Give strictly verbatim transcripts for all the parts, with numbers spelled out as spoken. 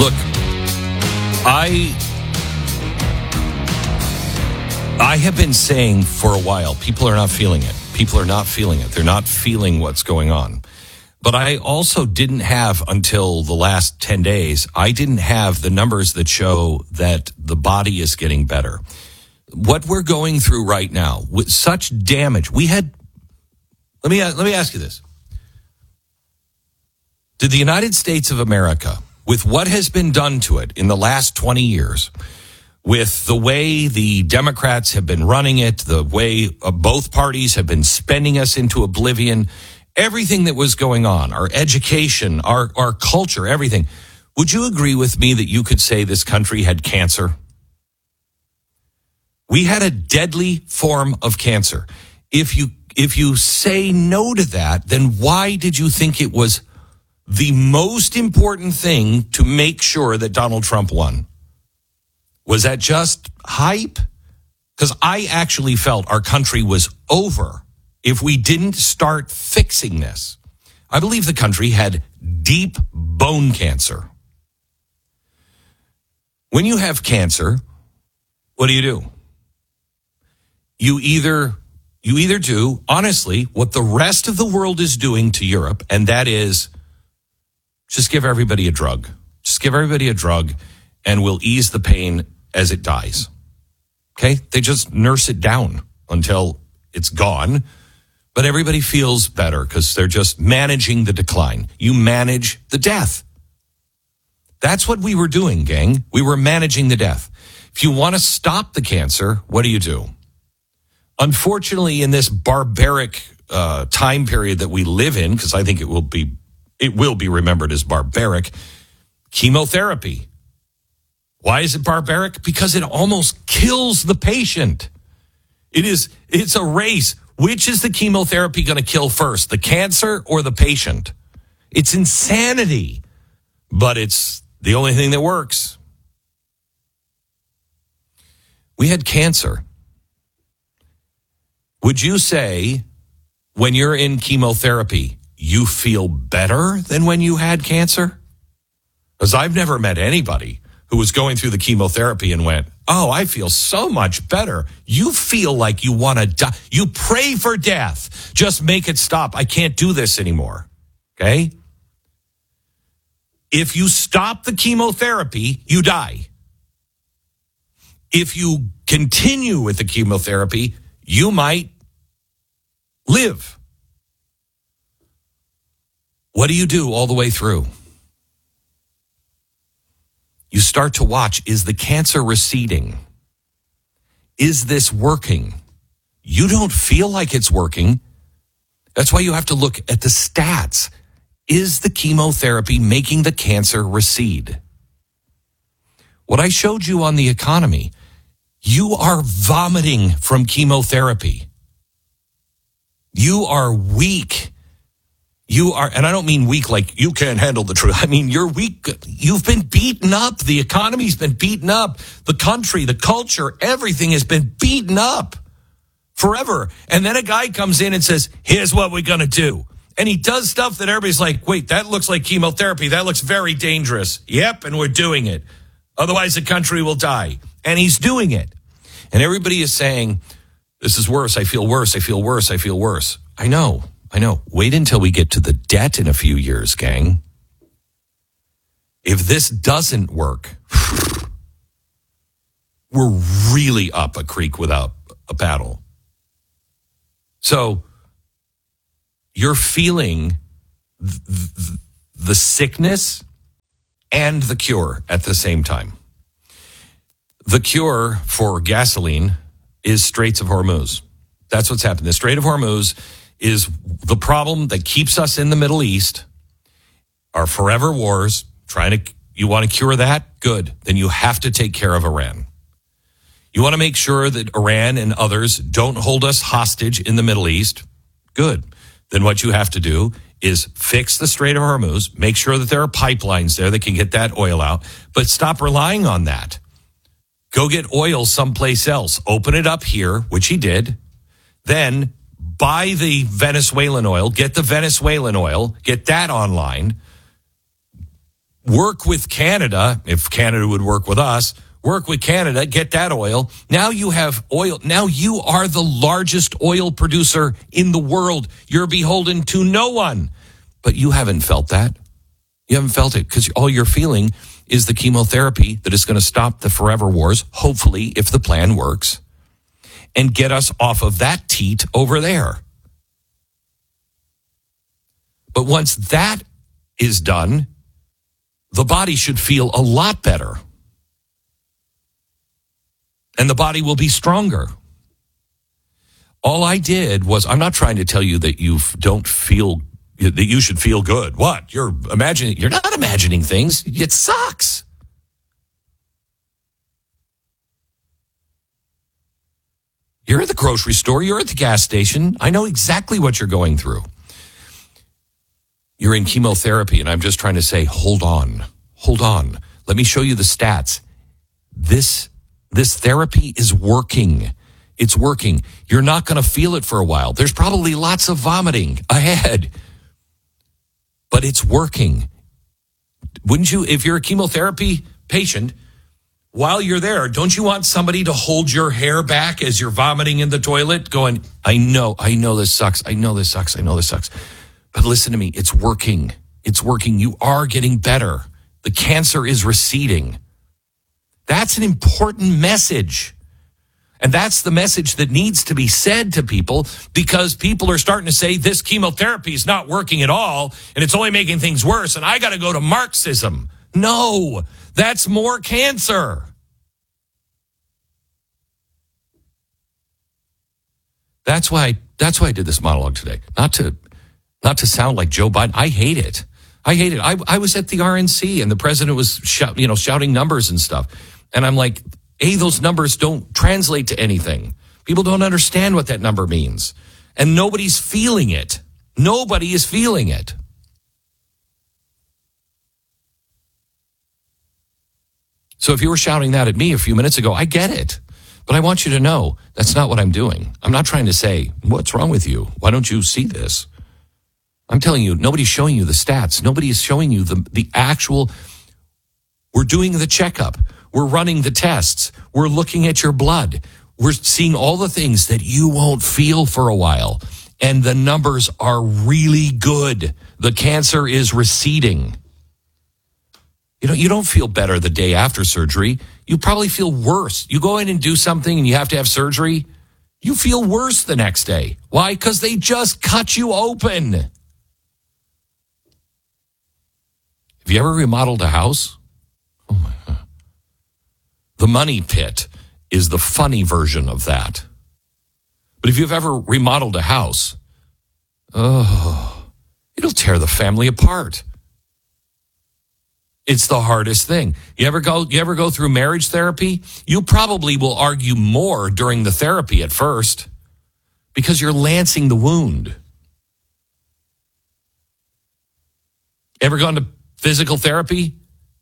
Look, I I have been saying for a while, people are not feeling it. People are not feeling it. They're not feeling what's going on. But I also didn't have, until the last ten days, I didn't have the numbers that show that the body is getting better. What we're going through right now, with such damage, we had, let me, let me ask you this. Did the United States of America, with what has been done to it in the last twenty years, with the way the Democrats have been running it, the way uh, both parties have been spending us into oblivion, everything that was going on, our education, our, our culture, everything, would you agree with me that you could say this country had cancer? We had a deadly form of cancer. If you, if you say no to that, then why did you think it was the most important thing to make sure that Donald Trump won? Was that just hype? Because I actually felt our country was over if we didn't start fixing this. I believe the country had deep bone cancer. When you have cancer, what do you do? You either, you either do, honestly, what the rest of the world is doing to Europe, and that is just give everybody a drug. Just give everybody a drug, and we'll ease the pain as it dies. Okay? They just nurse it down until it's gone. But everybody feels better because they're just managing the decline. You manage the death. That's what we were doing, gang. We were managing the death. If you want to stop the cancer, what do you do? Unfortunately, in this barbaric uh, time period that we live in, because I think it will be it will be remembered as barbaric, chemotherapy. Why is it barbaric? Because it almost kills the patient. It is, it's a race. Which is the chemotherapy going to kill first, the cancer or the patient? It's insanity, but it's the only thing that works. We had cancer. Would you say when you're in chemotherapy, you feel better than when you had cancer? Because I've never met anybody who was going through the chemotherapy and went, oh, I feel so much better. You feel like you want to die. You pray for death. Just make it stop. I can't do this anymore. Okay? If you stop the chemotherapy, you die. If you continue with the chemotherapy, you might live. What do you do all the way through? You start to watch, is the cancer receding? Is this working? You don't feel like it's working. That's why you have to look at the stats. Is the chemotherapy making the cancer recede? What I showed you on the economy, you are vomiting from chemotherapy. You are weak. You are, and I don't mean weak like you can't handle the truth. I mean, you're weak. You've been beaten up. The economy's been beaten up. The country, the culture, everything has been beaten up forever. And then a guy comes in and says, here's what we're going to do. And he does stuff that everybody's like, wait, that looks like chemotherapy. That looks very dangerous. Yep, and we're doing it. Otherwise, the country will die. And he's doing it. And everybody is saying, this is worse. I feel worse. I feel worse. I feel worse. I know. I know. Wait until we get to the debt in a few years, gang. If this doesn't work, we're really up a creek without a paddle. So you're feeling th- th- the sickness and the cure at the same time. The cure for gasoline is Straits of Hormuz. That's what's happened. The Strait of Hormuz is the problem that keeps us in the Middle East, our forever wars, trying to, you want to cure that? Good. Then you have to take care of Iran. You want to make sure that Iran and others don't hold us hostage in the Middle East? Good. Then what you have to do is fix the Strait of Hormuz, make sure that there are pipelines there that can get that oil out, but stop relying on that. Go get oil someplace else. Open it up here, which he did. Then buy the Venezuelan oil, get the Venezuelan oil, get that online, work with Canada, if Canada would work with us, work with Canada, get that oil. Now you have oil. Now you are the largest oil producer in the world. You're beholden to no one. But you haven't felt that. You haven't felt it because all you're feeling is the chemotherapy that is going to stop the forever wars, hopefully, if the plan works, and get us off of that teat over there. But once that is done, the body should feel a lot better. And the body will be stronger. All I did was, I'm not trying to tell you that you don't feel, that you should feel good. What? You're imagining, you're not imagining things. It sucks. You're at the grocery store. You're at the gas station. I know exactly what you're going through. You're in chemotherapy, and I'm just trying to say, hold on, hold on. Let me show you the stats. This, this therapy is working. It's working. You're not going to feel it for a while. There's probably lots of vomiting ahead, but it's working. Wouldn't you, if you're a chemotherapy patient, while you're there, don't you want somebody to hold your hair back as you're vomiting in the toilet going, I know, I know this sucks. I know this sucks. I know this sucks. But listen to me, it's working. It's working. You are getting better. The cancer is receding. That's an important message. And that's the message that needs to be said to people because people are starting to say this chemotherapy is not working at all and it's only making things worse and I got to go to Marxism. No, that's more cancer. That's why, that's why I did this monologue today. Not to Not to sound like Joe Biden. I hate it. I hate it. I, I was at the R N C and the president was shout, you know, shouting numbers and stuff. And I'm like, A, those numbers don't translate to anything. People don't understand what that number means. And nobody's feeling it. Nobody is feeling it. So if you were shouting that at me a few minutes ago, I get it. But I want you to know that's not what I'm doing. I'm not trying to say, what's wrong with you? Why don't you see this? I'm telling you, nobody's showing you the stats. Nobody is showing you the, the actual, we're doing the checkup. We're running the tests. We're looking at your blood. We're seeing all the things that you won't feel for a while. And the numbers are really good. The cancer is receding. You know, you don't feel better the day after surgery. You probably feel worse. You go in and do something and you have to have surgery. You feel worse the next day. Why? Because they just cut you open. Have you ever remodeled a house? Oh my God. The money pit is the funny version of that. But if you've ever remodeled a house, oh, it'll tear the family apart. It's the hardest thing. You ever go, you ever go through marriage therapy? You probably will argue more during the therapy at first because you're lancing the wound. Ever gone to physical therapy?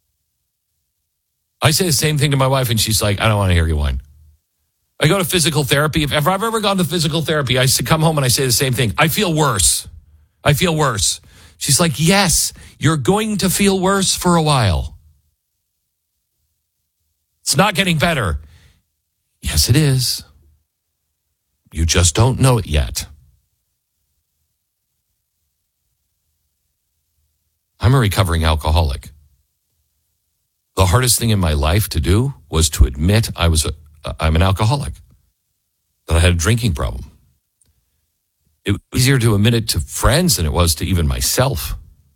I say the same thing to my wife and she's like, I don't want to hear you whine. I go to physical therapy. If I've ever gone to physical therapy, I come home and I say the same thing. I feel worse. I feel worse. She's like, yes, you're going to feel worse for a while. It's not getting better. Yes, it is. You just don't know it yet. I'm a recovering alcoholic. The hardest thing in my life to do was to admit I was a, I'm an alcoholic, that I had a drinking problem. It was easier to admit it to friends than it was to even myself.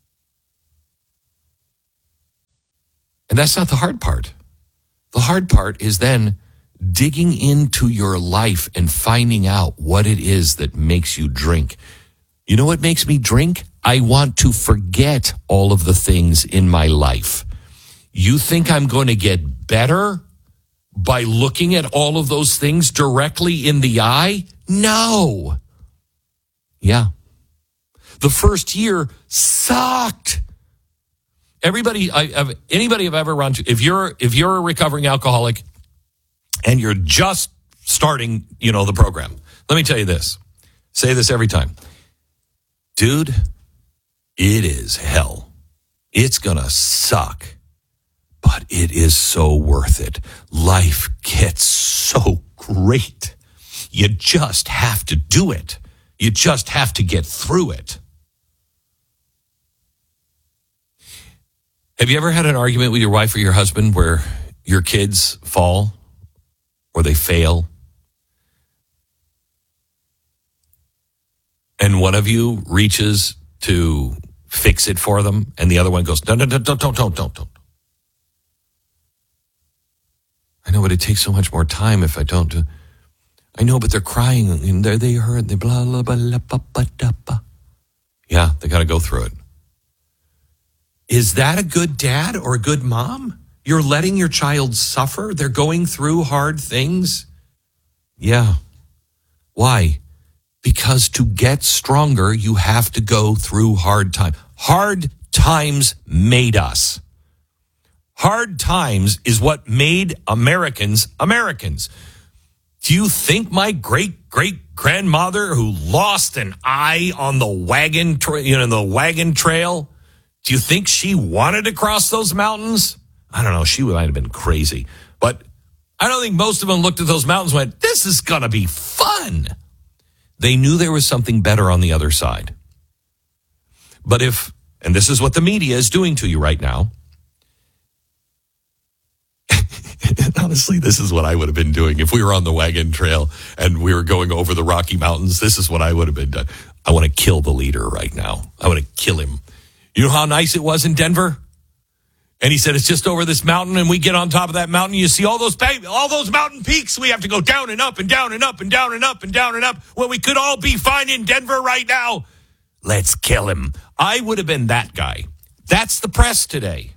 And that's not the hard part. The hard part is then digging into your life and finding out what it is that makes you drink. You know what makes me drink? I want to forget all of the things in my life. You think I'm going to get better by looking at all of those things directly in the eye? No. Yeah. The first year sucked. Everybody, I, I've, anybody I've ever run to, if you're, if you're a recovering alcoholic and you're just starting, you know, the program, let me tell you this. Say this every time. Dude, it is hell. It's going to suck, but it is so worth it. Life gets so great. You just have to do it. You just have to get through it. Have you ever had an argument with your wife or your husband where your kids fall or they fail? And one of you reaches to fix it for them and the other one goes, no, no, no, don't, don't, don't, don't, don't. I know, but it takes so much more time if I don't do. I know, but they're crying and they they hurt. They blah, blah, blah, blah, blah, blah, blah, blah. Yeah, they got to go through it. Is that a good dad or a good mom? You're letting your child suffer? They're going through hard things? Yeah. Why? Because to get stronger, you have to go through hard times. Hard times made us. Hard times is what made Americans Americans. Do you think my great-great-grandmother who lost an eye on the wagon, tra- you know, the wagon trail, do you think she wanted to cross those mountains? I don't know. She might have been crazy. But I don't think most of them looked at those mountains and went, this is going to be fun. They knew there was something better on the other side. But if, and this is what the media is doing to you right now, honestly, this is what I would have been doing if we were on the wagon trail and we were going over the Rocky Mountains. This is what I would have been done. I want to kill the leader right now. I want to kill him. You know how nice it was in Denver? And he said, it's just over this mountain, and we get on top of that mountain. You see all those all those mountain peaks. We have to go down and up and down and up and down and up and down and up. Well, we could all be fine in Denver right now. Let's kill him. I would have been that guy. That's the press today.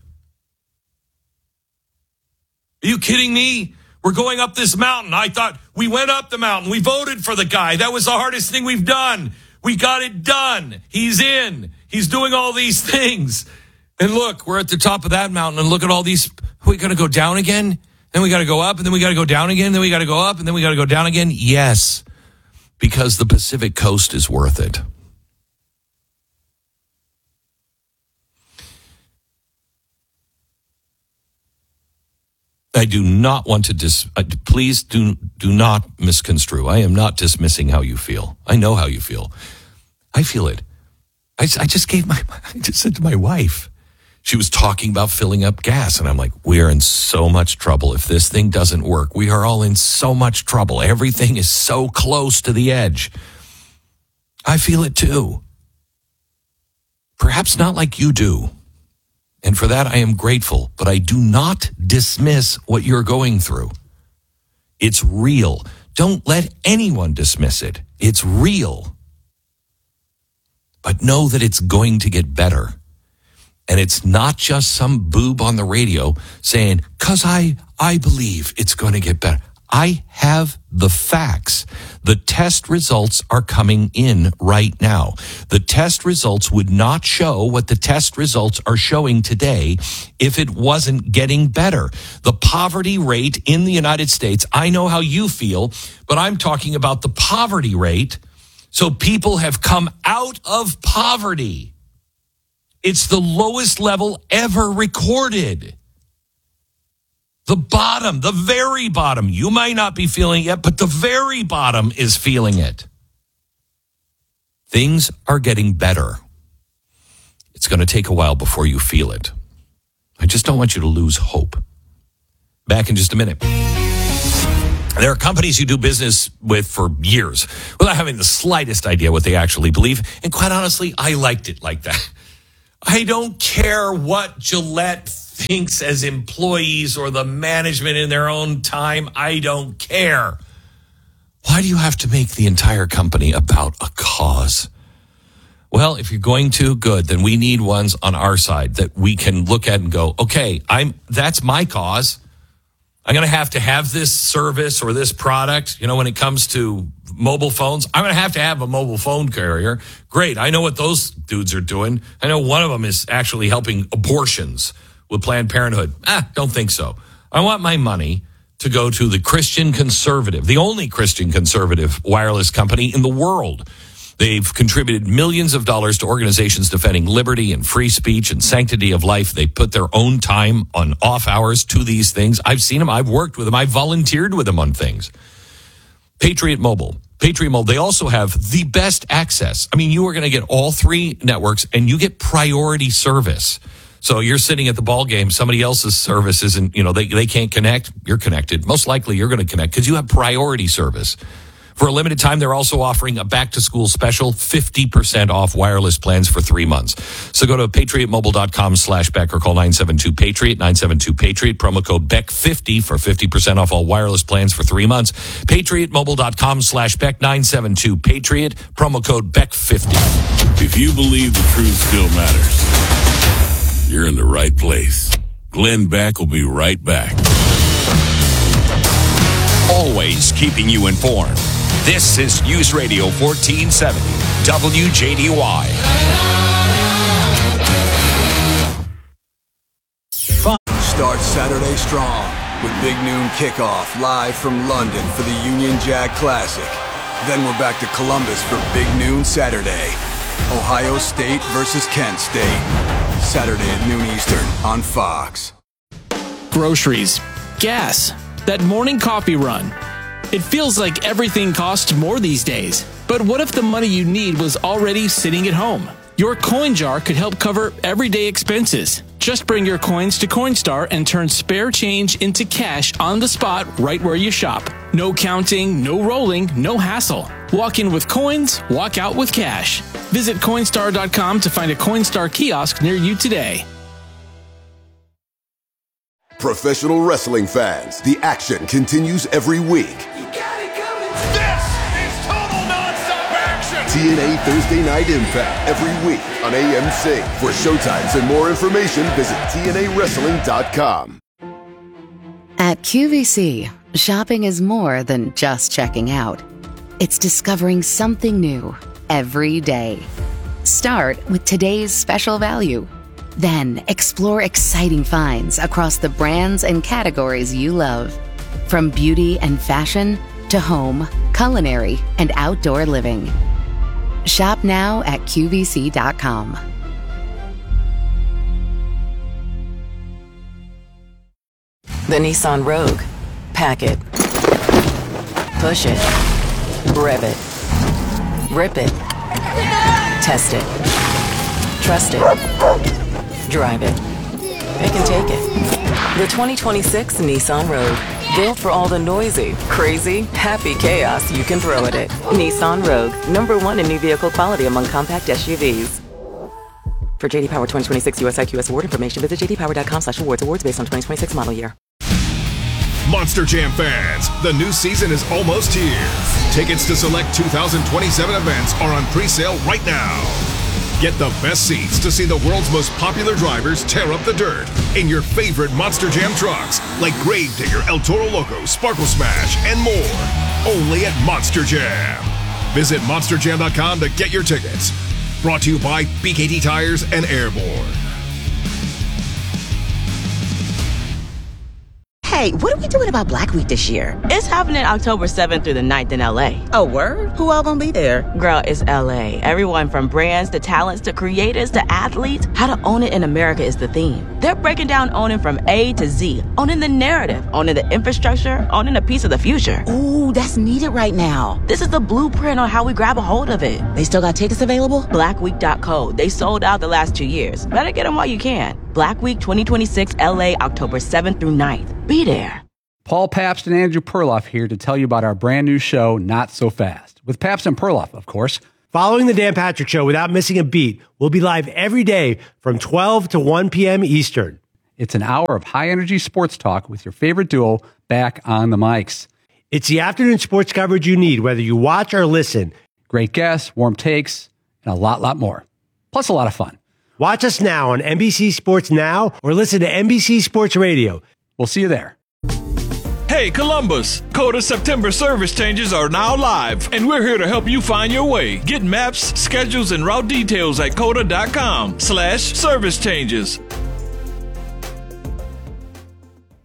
Are you kidding me? We're going up this mountain. I thought we went up the mountain. We voted for the guy. That was the hardest thing we've done. We got it done. He's in. He's doing all these things. And look, we're at the top of that mountain, and look at all these. We're going to go down again? Then we got to go up, and then we got to go down again. Then we got to go up, and then we got to go down again. Yes, because the Pacific Coast is worth it. I do not want to dis. Uh, please do do not misconstrue. I am not dismissing how you feel. I know how you feel. I feel it. I, I just gave my. I just said to my wife. She was talking about filling up gas, and I'm like, we are in so much trouble if this thing doesn't work. We are all in so much trouble. Everything is so close to the edge. I feel it too. Perhaps not like you do. And for that, I am grateful, but I do not dismiss what you're going through. It's real. Don't let anyone dismiss it. It's real. But know that it's going to get better. And it's not just some boob on the radio saying, because I, I believe it's going to get better. I have the facts. The test results are coming in right now. The test results would not show what the test results are showing today if it wasn't getting better. The poverty rate in the United States, I know how you feel, but I'm talking about the poverty rate. So people have come out of poverty. It's the lowest level ever recorded. The bottom, the very bottom, you might not be feeling it yet, but the very bottom is feeling it. Things are getting better. It's going to take a while before you feel it. I just don't want you to lose hope. Back in just a minute. There are companies you do business with for years without having the slightest idea what they actually believe. And quite honestly, I liked it like that. I don't care what Gillette thinks as employees or the management in their own time. I don't care. Why do you have to make the entire company about a cause? Well, if you're going to, good. Then we need ones on our side that we can look at and go, okay, I'm that's my cause. I'm going to have to have this service or this product. You know, when it comes to mobile phones, I'm going to have to have a mobile phone carrier. Great. I know what those dudes are doing. I know one of them is actually helping abortions with Planned Parenthood. Ah, don't think so. I want my money to go to the Christian Conservative, the only Christian conservative wireless company in the world. They've contributed millions of dollars to organizations defending liberty and free speech and sanctity of life. They put their own time on off hours to these things. I've seen them. I've worked with them. I've volunteered with them on things. Patriot Mobile. Patriot Mobile, they also have the best access. I mean, you are going to get all three networks, and you get priority service. So you're sitting at the ball game, somebody else's service isn't, you know, they, they can't connect. You're connected. Most likely you're going to connect because you have priority service. For a limited time, they're also offering a back-to-school special, fifty percent off wireless plans for three months. So go to patriotmobile.com slash Beck or call nine seven two Patriot, nine seven two Patriot, promo code Beck fifty for fifty percent off all wireless plans for three months. patriotmobile.com slash Beck, nine seven two Patriot, promo code Beck fifty. If you believe the truth still matters, you're in the right place. Glenn Beck will be right back. Always keeping you informed. This is News Radio fourteen seventy, W J D Y. Start Saturday strong with Big Noon Kickoff live from London for the Union Jack Classic. Then we're back to Columbus for Big Noon Saturday. Ohio State versus Kent State. Saturday at noon Eastern on Fox. Groceries, gas, that morning coffee run. It feels like everything costs more these days. But what if the money you need was already sitting at home? Your coin jar could help cover everyday expenses. Just bring your coins to Coinstar and turn spare change into cash on the spot right where you shop. No counting, no rolling, no hassle. Walk in with coins, walk out with cash. Visit Coinstar dot com to find a Coinstar kiosk near you today. Professional wrestling fans, the action continues every week. This is total non-stop action! T N A Thursday Night Impact every week on A M C. For showtimes and more information, visit T N A wrestling dot com. At Q V C, shopping is more than just checking out. It's discovering something new every day. Start with today's special value. Then explore exciting finds across the brands and categories you love. From beauty and fashion to home, culinary, and outdoor living. Shop now at Q V C dot com. The Nissan Rogue. Pack it. Push it. Rev it. Rip it. Test it. Trust it. Drive it. It can take it. The twenty twenty-six Nissan Rogue. Built for all the noisy, crazy, happy chaos you can throw at it. Nissan Rogue. Number one in new vehicle quality among compact S U Vs. For J D Power twenty twenty-six U S I Q S award information, visit j d power dot com slash awards. Awards based on twenty twenty-six model year. Monster Jam fans, the new season is almost here. Tickets to select two thousand twenty-seven events are on pre-sale right now. Get the best seats to see the world's most popular drivers tear up the dirt in your favorite Monster Jam trucks like Gravedigger, El Toro Loco, Sparkle Smash, and more. Only at Monster Jam. Visit monster jam dot com to get your tickets. Brought to you by B K T Tires and Airborne. Hey, what are we doing about Black Week this year? It's happening October seventh through the ninth in L A. Oh, word? Who all gonna be there? Girl, it's L A. Everyone from brands to talents to creators to athletes. How to own it in America is the theme. They're breaking down owning from A to Z. Owning the narrative, owning the infrastructure, owning a piece of the future. Ooh, that's needed right now. This is the blueprint on how we grab a hold of it. They still got tickets available? black week dot co. They sold out the last two years. Better get them while you can. Black Week twenty twenty-six L A, October seventh through ninth. Be there. Paul Pabst and Andrew Perloff here to tell you about our brand new show, Not So Fast, with Pabst and Perloff, of course. Following the Dan Patrick Show without missing a beat, we'll be live every day from twelve to one p.m. Eastern. It's an hour of high-energy sports talk with your favorite duo back on the mics. It's the afternoon sports coverage you need, whether you watch or listen. Great guests, warm takes, and a lot, lot more. Plus a lot of fun. Watch us now on N B C Sports Now or listen to N B C Sports Radio. We'll see you there. Hey Columbus, Coda September service changes are now live, and we're here to help you find your way. Get maps, schedules, and route details at coda dot com slash service changes.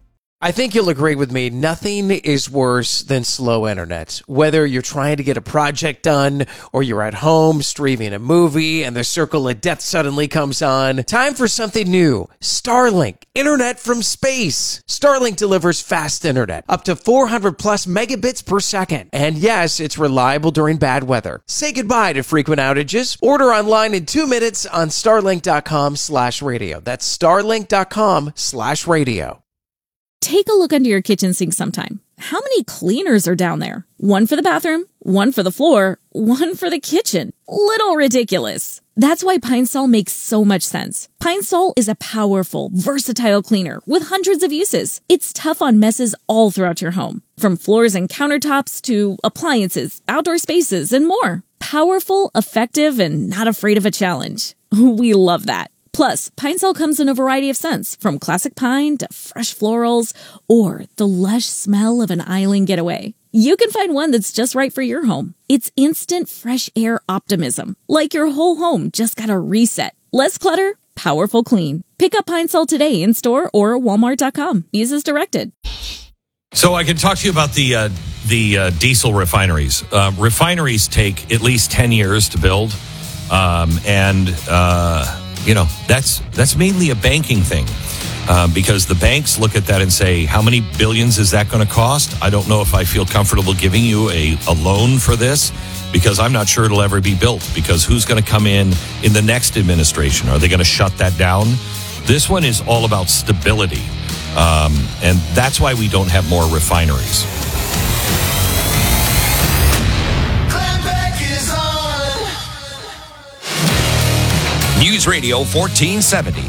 I think you'll agree with me. Nothing is worse than slow internet. Whether you're trying to get a project done or you're at home streaming a movie and the circle of death suddenly comes on, time for something new. Starlink, internet from space. Starlink delivers fast internet, up to four hundred plus megabits per second. And yes, it's reliable during bad weather. Say goodbye to frequent outages. Order online in two minutes on starlink.com slash radio. That's starlink.com slash radio. Take a look under your kitchen sink sometime. How many cleaners are down there? One for the bathroom, one for the floor, one for the kitchen. Little ridiculous. That's why Pine Sol makes so much sense. Pine Sol is a powerful, versatile cleaner with hundreds of uses. It's tough on messes all throughout your home, from floors and countertops to appliances, outdoor spaces, and more. Powerful, effective, and not afraid of a challenge. We love that. Plus, Pine Sol comes in a variety of scents, from classic pine to fresh florals or the lush smell of an island getaway. You can find one that's just right for your home. It's instant fresh air optimism, like your whole home just got a reset. Less clutter, powerful clean. Pick up Pine Sol today in store or walmart dot com. Use as directed. So I can talk to you about the uh, the uh, diesel refineries. Uh, refineries take at least ten years to build, um, and uh, you know that's that's mainly a banking thing. Uh, because the banks look at that and say, how many billions is that going to cost? I don't know if I feel comfortable giving you a, a loan for this, because I'm not sure it'll ever be built, because who's going to come in in the next administration? Are they going to shut that down? This one is all about stability. Um, and that's why we don't have more refineries. News Radio fourteen seventy.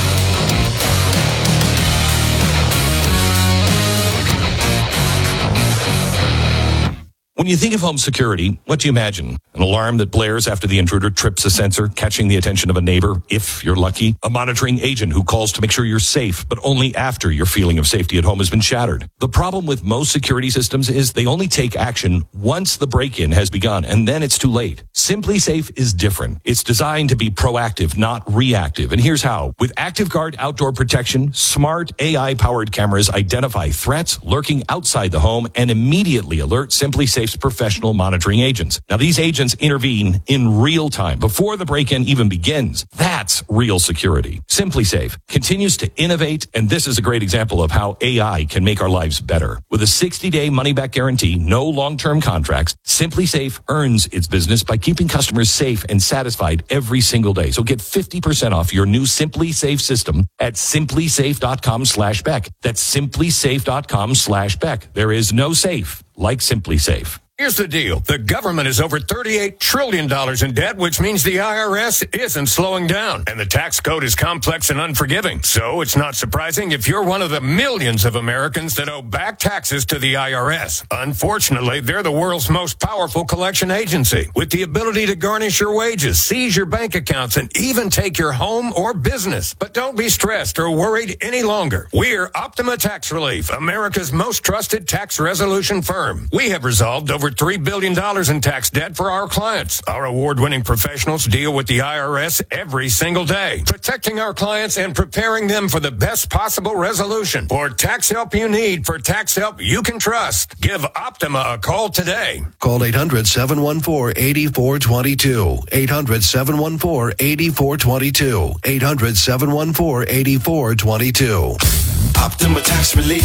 When you think of home security, what do you imagine? An alarm that blares after the intruder trips a sensor, catching the attention of a neighbor, if you're lucky. A monitoring agent who calls to make sure you're safe, but only after your feeling of safety at home has been shattered. The problem with most security systems is they only take action once the break-in has begun, and then it's too late. SimpliSafe is different. It's designed to be proactive, not reactive. And here's how. With ActiveGuard outdoor protection, smart A I-powered cameras identify threats lurking outside the home and immediately alert SimpliSafe professional monitoring agents. Now, these agents intervene in real time before the break-in even begins. That's real security. SimpliSafe continues to innovate, and this is a great example of how A I can make our lives better. With a sixty-day money-back guarantee, no long-term contracts, SimpliSafe earns its business by keeping customers safe and satisfied every single day. So get fifty percent off your new SimpliSafe system at simplisafe.com slash Beck. That's simplisafe.com slash Beck. There is no safe like SimpliSafe. Here's the deal. The government is over thirty-eight trillion dollars in debt, which means the I R S isn't slowing down. And the tax code is complex and unforgiving. So it's not surprising if you're one of the millions of Americans that owe back taxes to the I R S. Unfortunately, they're the world's most powerful collection agency, with the ability to garnish your wages, seize your bank accounts, and even take your home or business. But don't be stressed or worried any longer. We're Optima Tax Relief, America's most trusted tax resolution firm. We have resolved over three billion dollars in tax debt for our clients. Our award-winning professionals deal with the I R S every single day, protecting our clients and preparing them for the best possible resolution. For tax help you need, for tax help you can trust, give Optima a call today. Call eight hundred, seven one four, eight four two two. eight hundred, seven one four, eight four two two. eight hundred, seven one four, eight four two two. Optima Tax Relief.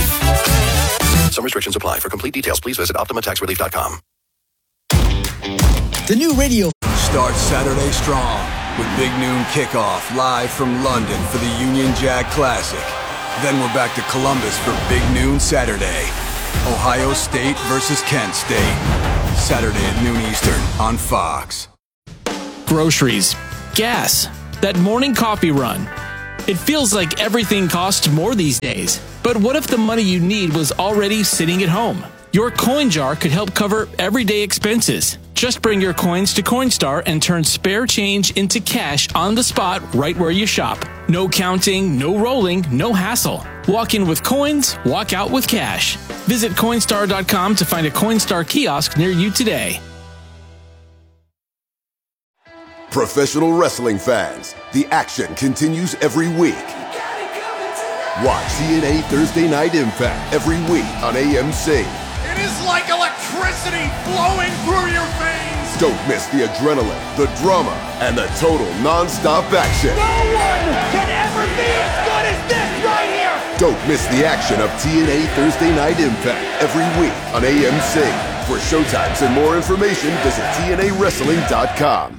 Some restrictions apply. For complete details, please visit optima tax relief dot com. The new radio starts Saturday strong with Big Noon Kickoff live from London for the Union Jack Classic. Then we're back to Columbus for Big Noon Saturday. Ohio State versus Kent State. Saturday at noon Eastern on Fox. Groceries, gas, that morning coffee run. It feels like everything costs more these days. But what if the money you need was already sitting at home? Your coin jar could help cover everyday expenses. Just bring your coins to Coinstar and turn spare change into cash on the spot right where you shop. No counting, no rolling, no hassle. Walk in with coins, walk out with cash. Visit Coinstar dot com to find a Coinstar kiosk near you today. Professional wrestling fans, the action continues every week. Watch T N A Thursday Night Impact every week on A M C. It is like electricity flowing through your veins. Don't miss the adrenaline, the drama, and the total non-stop action. No one can ever be as good as this right here. Don't miss the action of T N A Thursday Night Impact every week on A M C. For showtimes and more information, visit T N A wrestling dot com.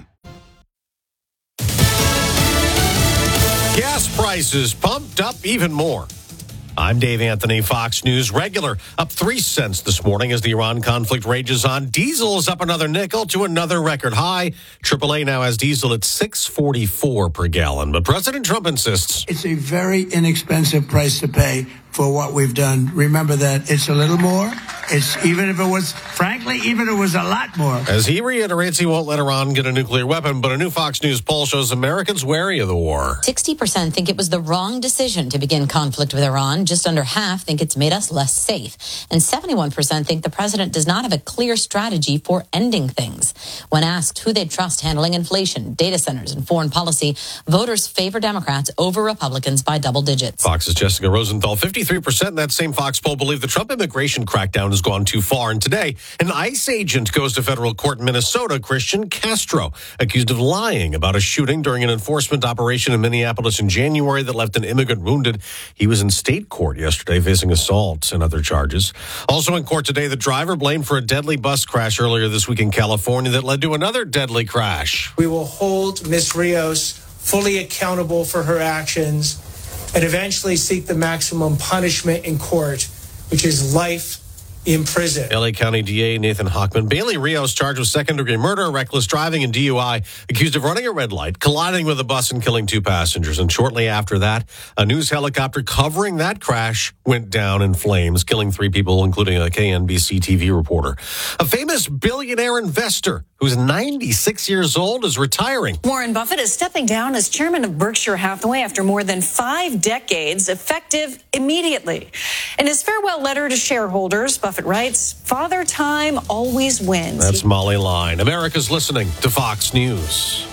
Gas prices pumped up even more. I'm Dave Anthony, Fox News regular, up three cents this morning as the Iran conflict rages on. Diesel is up another nickel to another record high. triple A now has diesel at six forty-four per gallon. But President Trump insists it's a very inexpensive price to pay for what we've done. Remember that it's a little more. It's even if it was, frankly, even if it was a lot more. As he reiterates he won't let Iran get a nuclear weapon, but a new Fox News poll shows Americans wary of the war. sixty percent think it was the wrong decision to begin conflict with Iran. Just under half think it's made us less safe. And seventy-one percent think the president does not have a clear strategy for ending things. When asked who they'd trust handling inflation, data centers, and foreign policy, voters favor Democrats over Republicans by double digits. Fox's Jessica Rosenthal, fifty-three percent in that same Fox poll believe the Trump immigration crackdown has gone too far. And today, an ICE agent goes to federal court in Minnesota, Christian Castro, accused of lying about a shooting during an enforcement operation in Minneapolis in January that left an immigrant wounded. He was in state court yesterday facing assault and other charges. Also in court today, the driver blamed for a deadly bus crash earlier this week in California that led to another deadly crash. We will hold Miz Rios fully accountable for her actions and eventually seek the maximum punishment in court, which is life in prison. L A County D A Nathan Hochman. Bailey Rios charged with second-degree murder, reckless driving, and D U I, accused of running a red light, colliding with a bus, and killing two passengers. And shortly after that, a news helicopter covering that crash went down in flames, killing three people, including a K N B C T V reporter. A famous billionaire investor who's ninety-six years old is retiring. Warren Buffett is stepping down as chairman of Berkshire Hathaway after more than five decades, effective immediately. In his farewell letter to shareholders, Buffett writes, "Father Time always wins." That's Molly Line. America's listening to Fox News.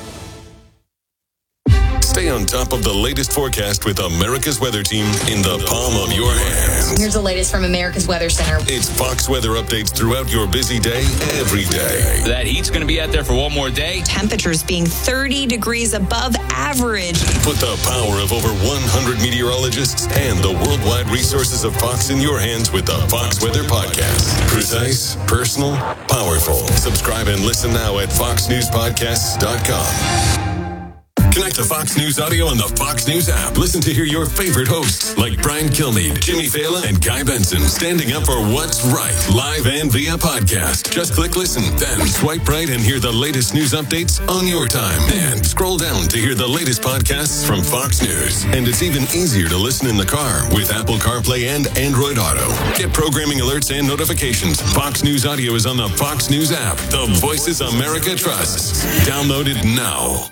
Stay on top of the latest forecast with America's Weather Team in the palm of your hand. Here's the latest from America's Weather Center. It's Fox weather updates throughout your busy day, every day. That heat's going to be out there for one more day. Temperatures being thirty degrees above average. Put the power of over one hundred meteorologists and the worldwide resources of Fox in your hands with the Fox Weather Podcast. Precise, personal, powerful. Subscribe and listen now at fox news podcasts dot com. Connect to Fox News Audio on the Fox News app. Listen to hear your favorite hosts like Brian Kilmeade, Jimmy Fallon, and Guy Benson standing up for what's right, live and via podcast. Just click listen, then swipe right and hear the latest news updates on your time. And scroll down to hear the latest podcasts from Fox News. And it's even easier to listen in the car with Apple CarPlay and Android Auto. Get programming alerts and notifications. Fox News Audio is on the Fox News app. The voices America trusts. Download it now.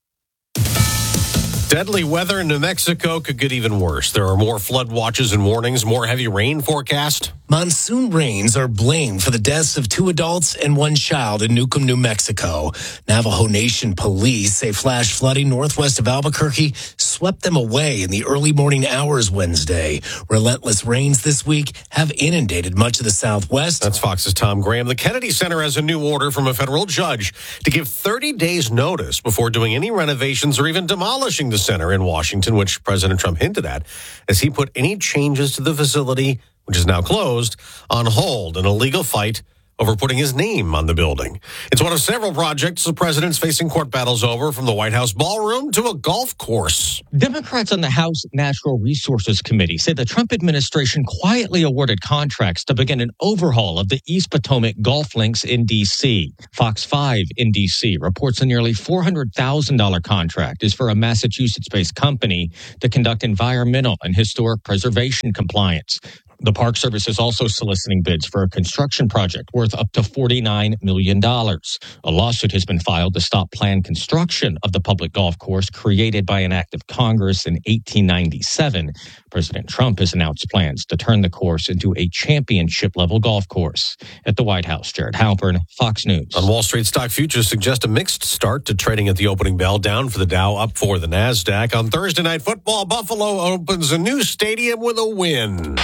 Deadly weather in New Mexico could get even worse. There are more flood watches and warnings, more heavy rain forecast. Monsoon rains are blamed for the deaths of two adults and one child in Newcomb, New Mexico. Navajo Nation police say flash flooding northwest of Albuquerque swept them away in the early morning hours Wednesday. Relentless rains this week have inundated much of the Southwest. That's Fox's Tom Graham. The Kennedy Center has a new order from a federal judge to give thirty days notice before doing any renovations or even demolishing the center in Washington, which President Trump hinted at as he put any changes to the facility, which is now closed, on hold in a legal fight over putting his name on the building. It's one of several projects the president's facing court battles over, from the White House ballroom to a golf course. Democrats on the House Natural Resources Committee say the Trump administration quietly awarded contracts to begin an overhaul of the East Potomac golf links in D C. Fox five in D C reports a nearly four hundred thousand dollars contract is for a Massachusetts-based company to conduct environmental and historic preservation compliance. The Park Service is also soliciting bids for a construction project worth up to forty-nine million dollars. A lawsuit has been filed to stop planned construction of the public golf course created by an act of Congress in eighteen ninety-seven. President Trump has announced plans to turn the course into a championship-level golf course. At the White House, Jared Halpern, Fox News. On Wall Street, stock futures suggest a mixed start to trading at the opening bell, down for the Dow, up for the NASDAQ. On Thursday Night Football, Buffalo opens a new stadium with a win.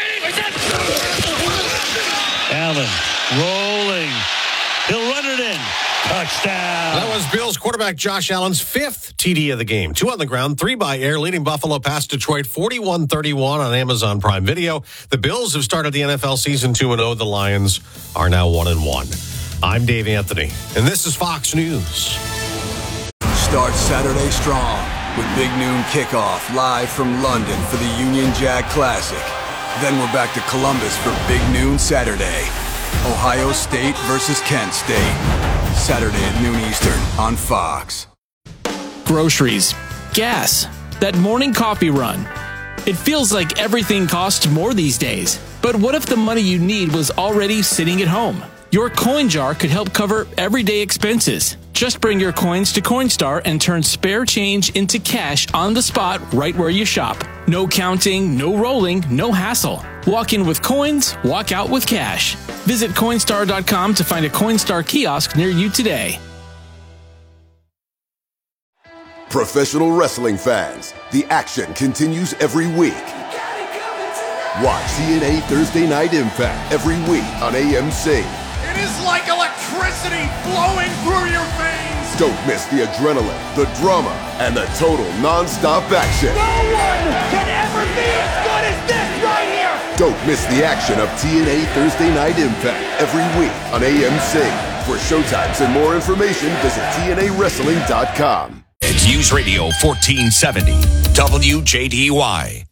Allen rolling. He'll run it in. Touchdown. That was Bills quarterback Josh Allen's fifth T D of the game. Two on the ground, three by air, leading Buffalo past Detroit forty-one thirty-one on Amazon Prime Video. The Bills have started the N F L season two and oh. The Lions are now one and one. I'm Dave Anthony, and this is Fox News. Start Saturday strong with Big Noon Kickoff live from London for the Union Jack Classic. Then we're back to Columbus for Big Noon Saturday. Ohio State versus Kent State. Saturday at noon Eastern on Fox. Groceries, gas, that morning coffee run. It feels like everything costs more these days. But what if the money you need was already sitting at home? Your coin jar could help cover everyday expenses. Just bring your coins to Coinstar and turn spare change into cash on the spot right where you shop. No counting, no rolling, no hassle. Walk in with coins, walk out with cash. Visit Coinstar dot com to find a Coinstar kiosk near you today. Professional wrestling fans, the action continues every week. Watch T N A Thursday Night Impact every week on A M C. It is like electricity flowing through your veins. Don't miss the adrenaline, the drama, and the total non-stop action. No one can ever be as good as this right here. Don't miss the action of T N A Thursday Night Impact every week on A M C. For showtimes and more information, visit T N A wrestling dot com. It's News Radio fourteen seventy, W J D Y.